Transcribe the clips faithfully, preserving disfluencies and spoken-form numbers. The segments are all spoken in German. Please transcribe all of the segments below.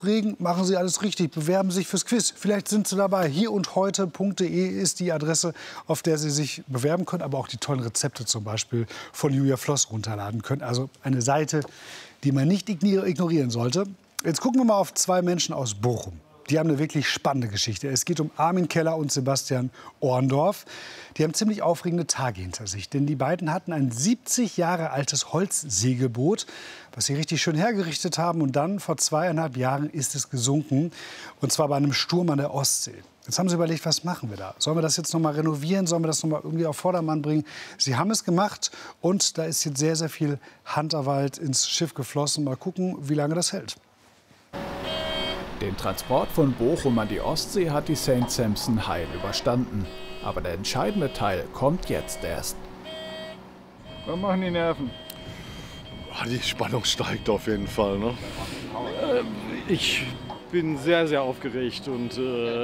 Regen, machen Sie alles richtig, bewerben Sie sich fürs Quiz. Vielleicht sind Sie dabei. hier und heute punkt de ist die Adresse, auf der Sie sich bewerben können, aber auch die tollen Rezepte zum Beispiel von Julia Floss runterladen können. Also eine Seite, die man nicht ignorieren sollte. Jetzt gucken wir mal auf zwei Menschen aus Bochum. Die haben eine wirklich spannende Geschichte. Es geht um Armin Keller und Sebastian Orndorff. Die haben ziemlich aufregende Tage hinter sich. Denn die beiden hatten ein siebzig Jahre altes Holzsegelboot, was sie richtig schön hergerichtet haben. Und dann, vor zweieinhalb Jahren, ist es gesunken. Und zwar bei einem Sturm an der Ostsee. Jetzt haben sie überlegt, was machen wir da? Sollen wir das jetzt noch mal renovieren? Sollen wir das noch mal irgendwie auf Vordermann bringen? Sie haben es gemacht. Und da ist jetzt sehr, sehr viel Handarbeit ins Schiff geflossen. Mal gucken, wie lange das hält. Den Transport von Bochum an die Ostsee hat die Saint Sampson heil überstanden. Aber der entscheidende Teil kommt jetzt erst. Was machen die Nerven? Die Spannung steigt auf jeden Fall, ne? Äh, ich bin sehr, sehr aufgeregt und äh,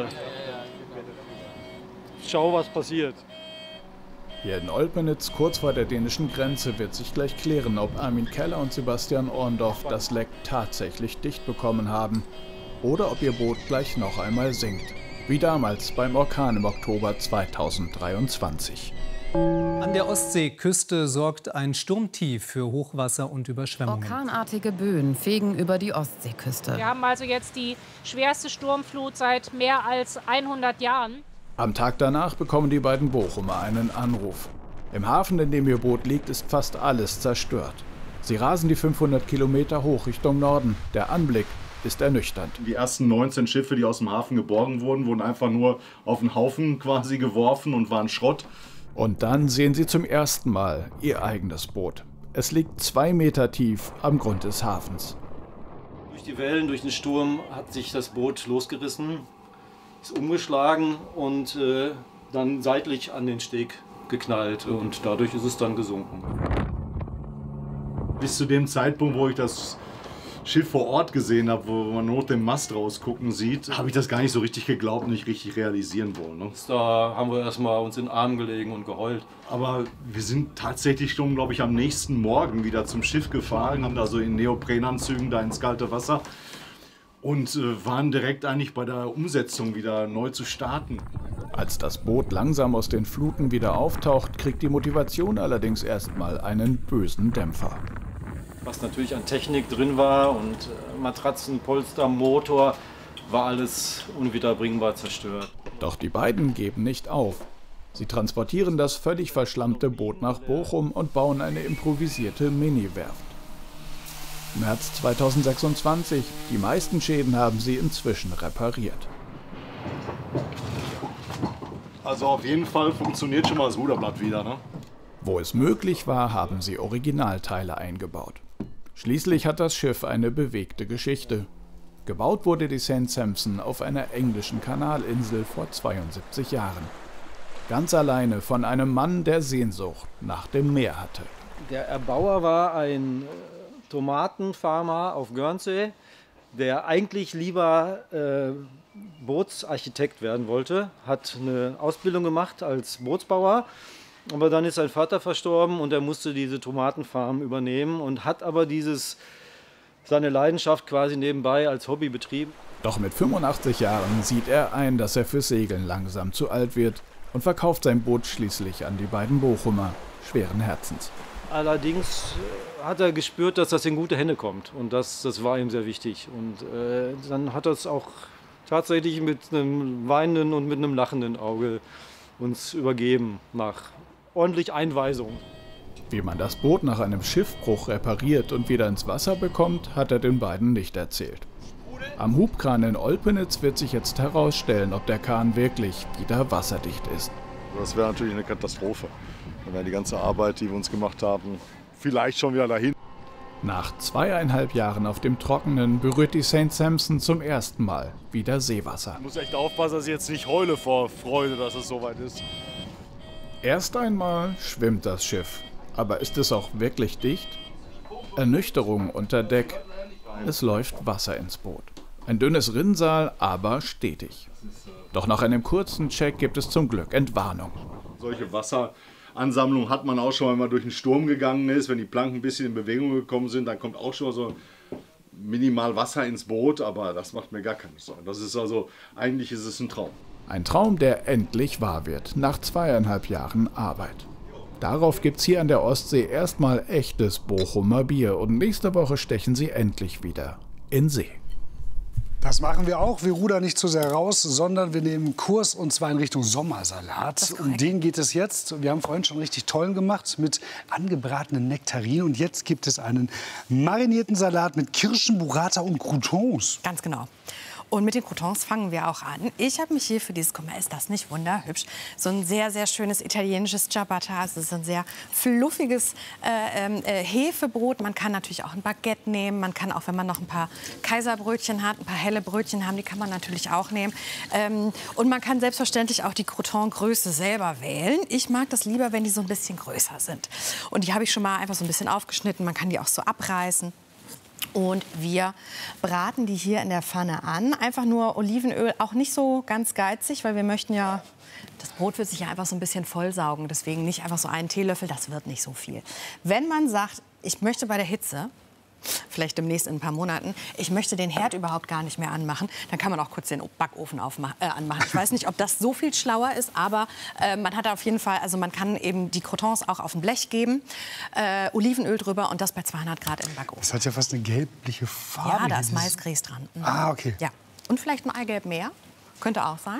schau, was passiert. Hier in Olpenitz, kurz vor der dänischen Grenze, wird sich gleich klären, ob Armin Keller und Sebastian Orndorff das Leck tatsächlich dicht bekommen haben. Oder ob ihr Boot gleich noch einmal sinkt. Wie damals beim Orkan im Oktober zweitausenddreiundzwanzig. An der Ostseeküste sorgt ein Sturmtief für Hochwasser und Überschwemmungen. Orkanartige Böen fegen über die Ostseeküste. Wir haben also jetzt die schwerste Sturmflut seit mehr als hundert Jahren. Am Tag danach bekommen die beiden Bochumer einen Anruf. Im Hafen, in dem ihr Boot liegt, ist fast alles zerstört. Sie rasen die fünfhundert Kilometer hoch Richtung Norden. Der Anblick ist ernüchternd. Die ersten neunzehn Schiffe, die aus dem Hafen geborgen wurden, wurden einfach nur auf den Haufen quasi geworfen und waren Schrott. Und dann sehen sie zum ersten Mal ihr eigenes Boot. Es liegt zwei Meter tief am Grund des Hafens. Durch die Wellen, durch den Sturm hat sich das Boot losgerissen, ist umgeschlagen und äh, dann seitlich an den Steg geknallt und dadurch ist es dann gesunken. Bis zu dem Zeitpunkt, wo ich das Schiff vor Ort gesehen habe, wo man nur den Mast rausgucken sieht, habe ich das gar nicht so richtig geglaubt, nicht richtig realisieren wollen. Ne? Da haben wir erstmal uns in den Arm gelegen und geheult. Aber wir sind tatsächlich schon, glaube ich, am nächsten Morgen wieder zum Schiff gefahren, haben da so in Neoprenanzügen da ins kalte Wasser und äh, waren direkt eigentlich bei der Umsetzung wieder neu zu starten. Als das Boot langsam aus den Fluten wieder auftaucht, kriegt die Motivation allerdings erstmal einen bösen Dämpfer. Was natürlich an Technik drin war und äh, Matratzen, Polster, Motor, war alles unwiederbringbar zerstört. Doch die beiden geben nicht auf. Sie transportieren das völlig verschlammte Boot nach Bochum und bauen eine improvisierte Mini-Werft. März zweitausendsechsundzwanzig. Die meisten Schäden haben sie inzwischen repariert. Also auf jeden Fall funktioniert schon mal das Ruderblatt wieder, ne? Wo es möglich war, haben sie Originalteile eingebaut. Schließlich hat das Schiff eine bewegte Geschichte. Gebaut wurde die Saint Sampson auf einer englischen Kanalinsel vor zweiundsiebzig Jahren. Ganz alleine von einem Mann, der Sehnsucht nach dem Meer hatte. Der Erbauer war ein Tomatenfarmer auf Guernsey, der eigentlich lieber äh, Bootsarchitekt werden wollte, hat eine Ausbildung gemacht als Bootsbauer. Aber dann ist sein Vater verstorben und er musste diese Tomatenfarm übernehmen und hat aber dieses, seine Leidenschaft quasi nebenbei als Hobby betrieben. Doch mit fünfundachtzig Jahren sieht er ein, dass er fürs Segeln langsam zu alt wird und verkauft sein Boot schließlich an die beiden Bochumer, schweren Herzens. Allerdings hat er gespürt, dass das in gute Hände kommt und das, das war ihm sehr wichtig. Und äh, dann hat er es auch tatsächlich mit einem weinenden und mit einem lachenden Auge uns übergeben nach ordentlich Einweisung. Wie man das Boot nach einem Schiffbruch repariert und wieder ins Wasser bekommt, hat er den beiden nicht erzählt. Am Hubkran in Olpenitz wird sich jetzt herausstellen, ob der Kahn wirklich wieder wasserdicht ist. Das wäre natürlich eine Katastrophe. Dann wäre die ganze Arbeit, die wir uns gemacht haben, vielleicht schon wieder dahin. Nach zweieinhalb Jahren auf dem Trockenen berührt die Saint Sampson zum ersten Mal wieder Seewasser. Ich muss echt aufpassen, dass ich jetzt nicht heule vor Freude, dass es soweit ist. Erst einmal schwimmt das Schiff. Aber ist es auch wirklich dicht? Ernüchterung unter Deck. Es läuft Wasser ins Boot. Ein dünnes Rinnsal, aber stetig. Doch nach einem kurzen Check gibt es zum Glück Entwarnung. Solche Wasseransammlungen hat man auch schon, wenn man durch einen Sturm gegangen ist. Wenn die Planken ein bisschen in Bewegung gekommen sind, dann kommt auch schon so minimal Wasser ins Brot, aber das macht mir gar keine Sorgen. Das ist also, eigentlich ist es ein Traum. Ein Traum, der endlich wahr wird, nach zweieinhalb Jahren Arbeit. Darauf gibt's hier an der Ostsee erstmal echtes Bochumer Bier und nächste Woche stechen sie endlich wieder in See. Das machen wir auch. Wir rudern nicht zu sehr raus, sondern wir nehmen Kurs, und zwar in Richtung Sommersalat. Um den geht es jetzt. Wir haben vorhin schon richtig tollen gemacht mit angebratenen Nektarinen. Und jetzt gibt es einen marinierten Salat mit Kirschen, Burrata und Croutons. Ganz genau. Und mit den Croutons fangen wir auch an. Ich habe mich hier für dieses, guck mal, ist das nicht wunderhübsch? So ein sehr, sehr schönes italienisches Ciabatta. Es ist ein sehr fluffiges äh, äh, Hefebrot. Man kann natürlich auch ein Baguette nehmen. Man kann auch, wenn man noch ein paar Kaiserbrötchen hat, ein paar helle Brötchen haben, die kann man natürlich auch nehmen. Ähm, und man kann selbstverständlich auch die Crouton-Größe selber wählen. Ich mag das lieber, wenn die so ein bisschen größer sind. Und die habe ich schon mal einfach so ein bisschen aufgeschnitten. Man kann die auch so abreißen. Und wir braten die hier in der Pfanne an. Einfach nur Olivenöl, auch nicht so ganz geizig, weil wir möchten ja, das Brot wird sich ja einfach so ein bisschen vollsaugen. Deswegen nicht einfach so einen Teelöffel, das wird nicht so viel. Wenn man sagt, ich möchte bei der Hitze, vielleicht demnächst in ein paar Monaten, ich möchte den Herd überhaupt gar nicht mehr anmachen, dann kann man auch kurz den Backofen aufmachen, äh, anmachen. Ich weiß nicht, ob das so viel schlauer ist, aber äh, man hat auf jeden Fall, also man kann eben die Croutons auch auf ein Blech geben, äh, Olivenöl drüber und das bei zweihundert Grad im Backofen. Das hat ja fast eine gelbliche Farbe. Ja, da ist Maisgrieß dran. Mhm. Ah, okay. Ja. Und vielleicht ein Eigelb mehr, könnte auch sein.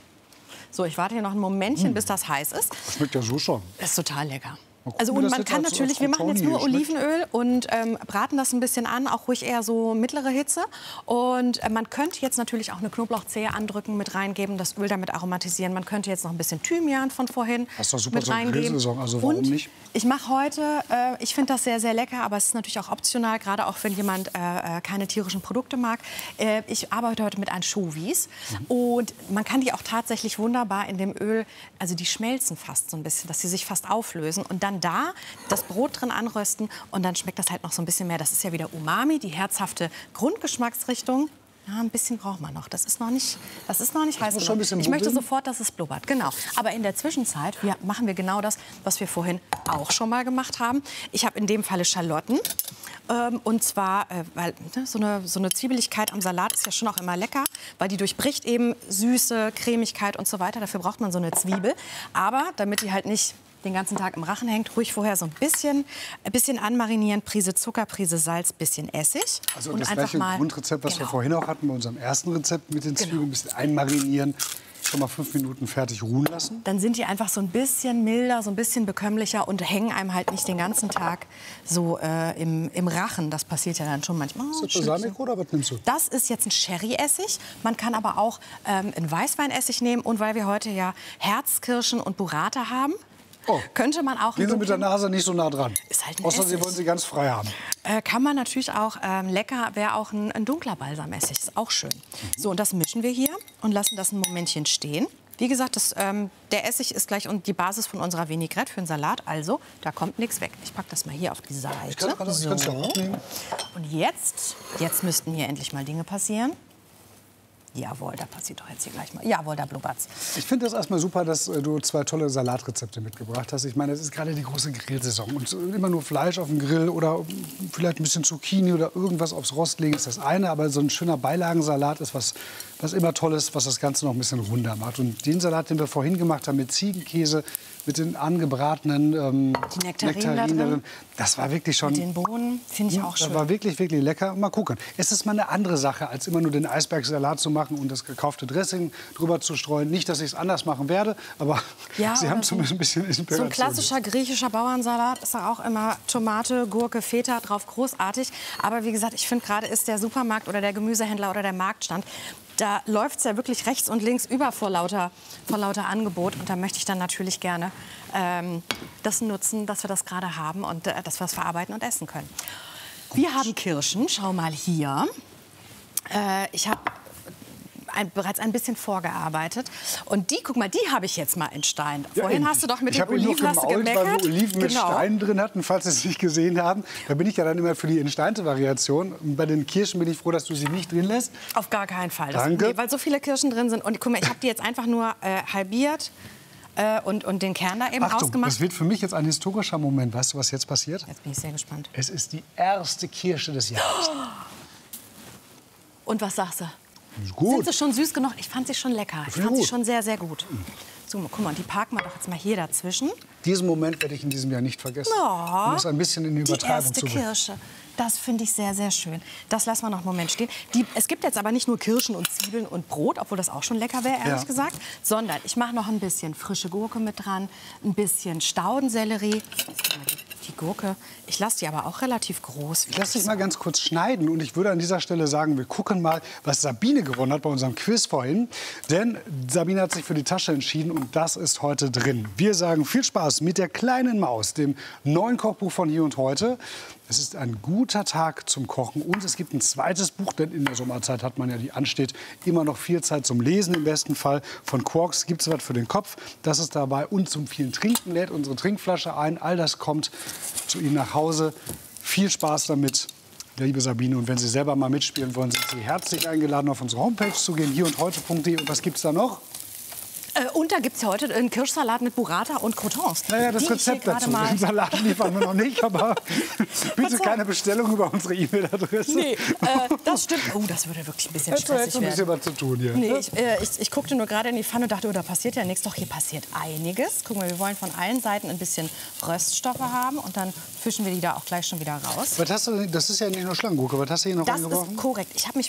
So, ich warte hier noch ein Momentchen, hm. bis das heiß ist. Das schmeckt ja so schon. Das ist total lecker. Gucken, also und man kann als, natürlich, als wir machen jetzt nur Olivenöl und ähm, braten das ein bisschen an, auch ruhig eher so mittlere Hitze. Und äh, man könnte jetzt natürlich auch eine Knoblauchzehe andrücken, mit reingeben, das Öl damit aromatisieren. Man könnte jetzt noch ein bisschen Thymian von vorhin das ist doch super mit reingeben. Also warum und nicht? Ich mache heute, äh, ich finde das sehr, sehr lecker, aber es ist natürlich auch optional, gerade auch wenn jemand äh, keine tierischen Produkte mag. Äh, ich arbeite heute mit Anchovies mhm. und man kann die auch tatsächlich wunderbar in dem Öl, also die schmelzen fast so ein bisschen, dass sie sich fast auflösen und dann da das Brot drin anrösten und dann schmeckt das halt noch so ein bisschen mehr. Das ist ja wieder Umami, die herzhafte Grundgeschmacksrichtung. Ja, ein bisschen braucht man noch. Das ist noch nicht, das ist noch nicht heiß genug. Ich möchte sofort, dass es blubbert. Genau. Aber in der Zwischenzeit wir, machen wir genau das, was wir vorhin auch schon mal gemacht haben. Ich habe in dem Falle Schalotten. Ähm, und zwar, äh, weil ne, so, eine, so eine Zwiebeligkeit am Salat ist ja schon auch immer lecker, weil die durchbricht eben Süße, Cremigkeit und so weiter. Dafür braucht man so eine Zwiebel. Aber damit die halt nicht den ganzen Tag im Rachen hängt, ruhig vorher so ein bisschen, ein bisschen anmarinieren, Prise Zucker, Prise Salz, bisschen Essig. Also und das einfach gleiche mal, Grundrezept, was genau. wir vorhin auch hatten bei unserem ersten Rezept mit den Zwiebeln, ein bisschen einmarinieren, schon mal fünf Minuten fertig ruhen lassen. Dann sind die einfach so ein bisschen milder, so ein bisschen bekömmlicher und hängen einem halt nicht den ganzen Tag so äh, im, im Rachen. Das passiert ja dann schon manchmal. Ist das Balsamico oder was nimmst du? Das ist jetzt ein Sherry-Essig. Man kann aber auch ähm, einen Weißweinessig nehmen. Und weil wir heute ja Herzkirschen und Burrata haben, oh. könnte man auch... Gehen Sie mit der Nase nicht so nah dran. Ist halt ein Außer Essig. Sie wollen sie ganz frei haben. Äh, kann man natürlich auch, ähm, lecker wäre auch ein, ein dunkler Balsamessig, ist auch schön. Mhm. So, und das mischen wir hier und lassen das ein Momentchen stehen. Wie gesagt, das, ähm, der Essig ist gleich die Basis von unserer Vinaigrette für den Salat. Also, da kommt nichts weg. Ich packe das mal hier auf die Seite. Ich kann, kann das, so. kannst du auch abnehmen. Und jetzt, jetzt müssten hier endlich mal Dinge passieren. Jawohl, da passiert doch jetzt hier gleich mal. Jawohl, da blubbert's. Ich finde das erstmal super, dass äh, du zwei tolle Salatrezepte mitgebracht hast. Ich meine, es ist gerade die große Grillsaison. Und immer nur Fleisch auf dem Grill oder vielleicht ein bisschen Zucchini oder irgendwas aufs Rost legen ist das eine. Aber so ein schöner Beilagensalat ist was, was immer toll ist, was das Ganze noch ein bisschen runder macht. Und den Salat, den wir vorhin gemacht haben mit Ziegenkäse, mit den angebratenen ähm, die Nektarinen, Nektarinen da drin. Das war wirklich schon... Mit den Bohnen finde ich auch schön. Das war wirklich, wirklich lecker. Mal gucken. Es ist mal eine andere Sache, als immer nur den Eisbergsalat zu machen und das gekaufte Dressing drüber zu streuen. Nicht, dass ich es anders machen werde, aber ja, Sie haben zumindest ein bisschen Inspiration. So ein klassischer griechischer Bauernsalat ist da auch immer Tomate, Gurke, Feta drauf, großartig. Aber wie gesagt, ich finde gerade ist der Supermarkt oder der Gemüsehändler oder der Marktstand, da läuft es ja wirklich rechts und links über vor lauter, vor lauter Angebot. Und da möchte ich dann natürlich gerne ähm, das nutzen, dass wir das gerade haben und äh, dass wir es verarbeiten und essen können. Wir haben Kirschen, schau mal hier. Äh, ich habe ein, bereits ein bisschen vorgearbeitet. Und die, guck mal, die habe ich jetzt mal entsteint. Vorhin ja, hast du doch mit den Oliven hast du gemeckert. Weil wir Oliven mit genau. Steinen drin hatten, falls Sie es nicht gesehen haben. Da bin ich ja dann immer für die entsteinte Variation. Und bei den Kirschen bin ich froh, dass du sie nicht drin lässt. Auf gar keinen Fall. Das, Danke. Nee, weil so viele Kirschen drin sind. Und guck mal, ich habe die jetzt einfach nur äh, halbiert. Äh, und, und den Kern da eben Achtung, rausgemacht. Das wird für mich jetzt ein historischer Moment. Weißt du, was jetzt passiert? Jetzt bin ich sehr gespannt. Es ist die erste Kirsche des Jahres. Und was sagst du? Gut. Sind sie schon süß genug? Ich fand sie schon lecker. Ich fand gut. sie schon sehr, sehr gut. So, guck mal, die parken wir doch jetzt mal hier dazwischen. Diesen Moment werde ich in diesem Jahr nicht vergessen. Oh, um das ein bisschen in die die Übertreibung erste zu bringen. Kirsche. Das finde ich sehr, sehr schön. Das lassen wir noch einen Moment stehen. Die, es gibt jetzt aber nicht nur Kirschen und Zwiebeln und Brot, obwohl das auch schon lecker wäre, ehrlich Ja. gesagt. Sondern ich mache noch ein bisschen frische Gurke mit dran, ein bisschen Staudensellerie. Die Gurke, ich lasse die aber auch relativ groß. Ich lasse dich mal ganz kurz schneiden und ich würde an dieser Stelle sagen, wir gucken mal, was Sabine gewonnen hat bei unserem Quiz vorhin. Denn Sabine hat sich für die Tasche entschieden und das ist heute drin. Wir sagen viel Spaß mit der kleinen Maus, dem neuen Kochbuch von Hier und Heute. Es ist ein guter Tag zum Kochen und es gibt ein zweites Buch, denn in der Sommerzeit hat man ja, die ansteht, immer noch viel Zeit zum Lesen im besten Fall. Von Quarks gibt es was für den Kopf, das ist dabei und zum vielen Trinken lädt unsere Trinkflasche ein. All das kommt zu Ihnen nach Hause. Viel Spaß damit, liebe Sabine. Und wenn Sie selber mal mitspielen wollen, sind Sie herzlich eingeladen, auf unsere Homepage zu gehen, hier und heute punkt de. Und was gibt es da noch? Äh, und da gibt es ja heute einen Kirschsalat mit Burrata und Croutons. Naja, das die ich Rezept hier dazu. gerade Den Salat liefern wir noch nicht, aber bitte keine Bestellung über unsere E-Mail-Adresse. Nee, äh, das stimmt. Oh, das würde wirklich ein bisschen Hättest du stressig jetzt ein bisschen werden. was zu tun hier. Nee, ich, äh, ich, ich guckte nur gerade in die Pfanne und dachte, oh, da passiert ja nichts. Doch, hier passiert einiges. Guck mal, wir wollen von allen Seiten ein bisschen Röststoffe haben und dann fischen wir die da auch gleich schon wieder raus. Was hast du, das ist ja nicht nur Schlangengurke, was hast du hier noch Das reingeworfen? ist korrekt. Ich habe mich